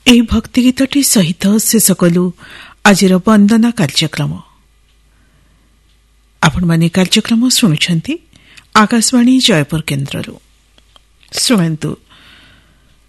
ଏହି ଭକ୍ତିଗୀତଟି ସହିତ ଶେଷ କଲୁ ଆଜିର ବନ୍ଦନା କାର୍ଯ୍ୟକ୍ରମ। ଆପଣମାନେ କାର୍ଯ୍ୟକ୍ରମ ଶୁଣୁଛନ୍ତି ଆକାଶବାଣୀ ଜୟପୁର କେନ୍ଦ୍ରରୁ। ଶୁଣନ୍ତୁ